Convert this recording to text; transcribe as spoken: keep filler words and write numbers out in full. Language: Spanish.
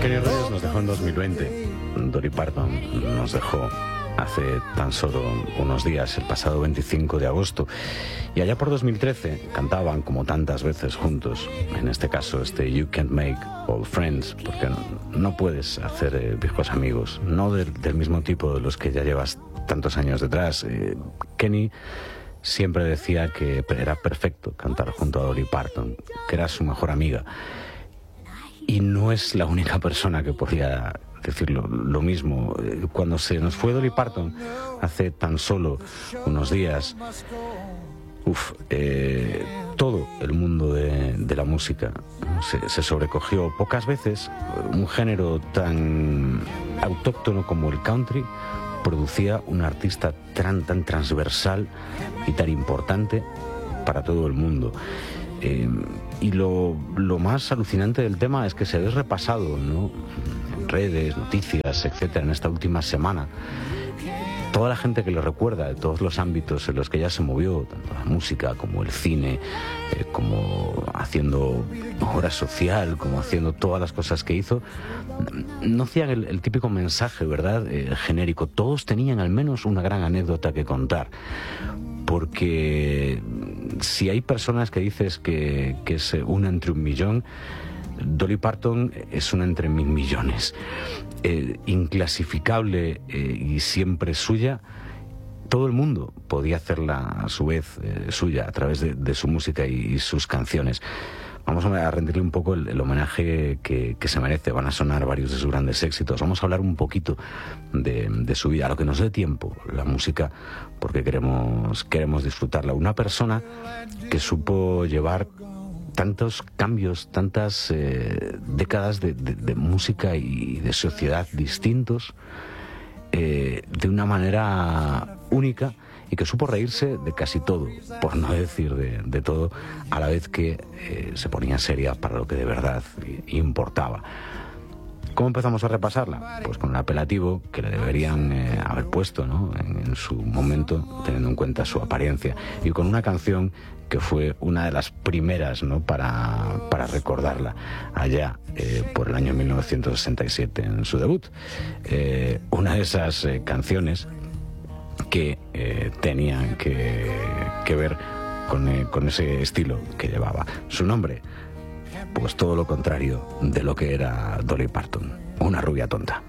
Kenny Rogers nos dejó en dos mil veinte. Dolly Parton nos dejó hace tan solo unos días, el pasado veinticinco de agosto. Y allá por dos mil trece cantaban como tantas veces juntos, en este caso este You Can't Make Old Friends, porque no, no puedes hacer eh, viejos amigos, no del, del mismo tipo de los que ya llevas tantos años detrás. Eh, Kenny siempre decía que era perfecto cantar junto a Dolly Parton, que era su mejor amiga. Y no es la única persona que podía decirlo lo mismo. Cuando se nos fue Dolly Parton hace tan solo unos días, uf, eh, todo el mundo de, de la música se, se sobrecogió. Pocas veces un género tan autóctono como el country producía un artista tan, tan transversal y tan importante para todo el mundo. Eh, y lo, lo más alucinante del tema es que se ve repasado, ¿no?, en redes, noticias, etcétera, en esta última semana. Toda la gente que le recuerda de todos los ámbitos en los que ella se movió, tanto la música como el cine, eh, como haciendo obra social, como haciendo todas las cosas que hizo, no hacían el, el típico mensaje, ¿verdad?, eh, genérico. Todos tenían al menos una gran anécdota que contar. Porque si hay personas que dices que, que es una entre un millón, Dolly Parton es una entre mil millones. Eh, inclasificable eh, y siempre suya. Todo el mundo podía hacerla a su vez eh, suya a través de, de su música y, y sus canciones. Vamos a rendirle un poco el, el homenaje que, que se merece. Van a sonar varios de sus grandes éxitos. Vamos a hablar un poquito de, de su vida, a lo que nos dé tiempo, la música, porque queremos, queremos disfrutarla. Una persona que supo llevar tantos cambios, tantas eh, décadas de, de, de música y de sociedad distintos, eh, de una manera única, y que supo reírse de casi todo, por no decir de, de todo, a la vez que eh, se ponía seria para lo que de verdad importaba. ¿Cómo empezamos a repasarla? Pues con el apelativo que le deberían eh, haber puesto, ¿no?, en, en su momento, teniendo en cuenta su apariencia, y con una canción que fue una de las primeras, ¿no?, para, para recordarla, allá eh, por el año mil novecientos sesenta y siete, en su debut. Eh, una de esas eh, canciones que eh, tenían que, que ver con, eh, con ese estilo que llevaba. Su nombre, pues todo lo contrario de lo que era Dolly Parton, una rubia tonta.